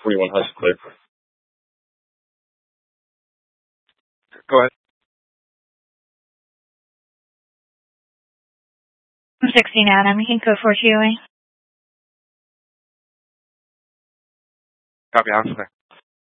41 Hush clear. Go ahead. 16 Adam, you can go for Huey. Copy, Oscar.